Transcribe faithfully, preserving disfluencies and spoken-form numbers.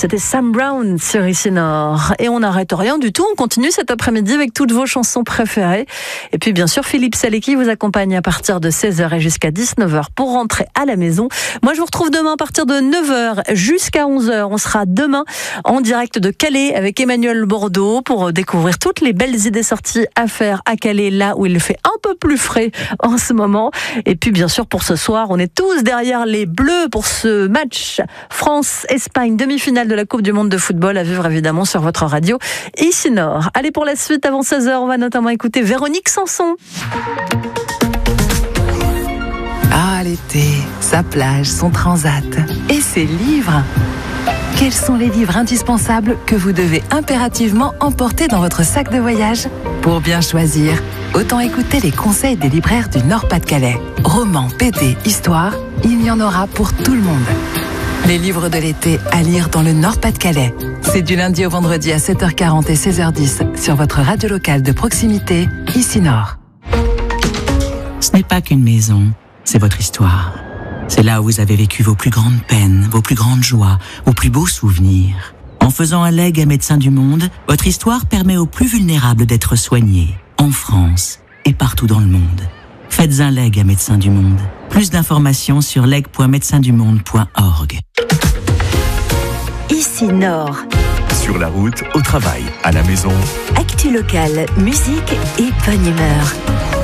C'était Sam Brown sur Ici Nord. Et on n'arrête rien du tout, on continue cet après-midi avec toutes vos chansons préférées. Et puis bien sûr, Philippe Salecki vous accompagne à partir de seize heures et jusqu'à dix-neuf heures pour rentrer à la maison. Moi, je vous retrouve demain à partir de neuf heures jusqu'à onze heures. On sera demain en direct de Calais avec Emmanuel Bordeaux pour découvrir toutes les belles idées sorties à faire à Calais, là où il fait un peu plus frais en ce moment. Et puis bien sûr, pour ce soir, on est tous derrière les Bleus pour ce match France-Espagne, demi-finale de la Coupe du Monde de football, à vivre évidemment sur votre radio Ici Nord. Allez, pour la suite, avant seize heures, on va notamment écouter Véronique Sanson. Ah, l'été, sa plage, son transat et ses livres. Quels sont les livres indispensables que vous devez impérativement emporter dans votre sac de voyage? Pour bien choisir, autant écouter les conseils des libraires du Nord-Pas-de-Calais. Romans, B D, histoire, il y en aura pour tout le monde. Les livres de l'été à lire dans le Nord-Pas-de-Calais. C'est du lundi au vendredi à sept heures quarante et seize heures dix sur votre radio locale de proximité, Ici Nord. Ce n'est pas qu'une maison, c'est votre histoire. C'est là où vous avez vécu vos plus grandes peines, vos plus grandes joies, vos plus beaux souvenirs. En faisant un legs à Médecins du Monde, votre histoire permet aux plus vulnérables d'être soignés, en France et partout dans le monde. Faites un leg à Médecins du Monde. Plus d'informations sur leg point médecins du monde point org. Ici Nord. Sur la route, au travail, à la maison. Actu locale, musique et bonne humeur.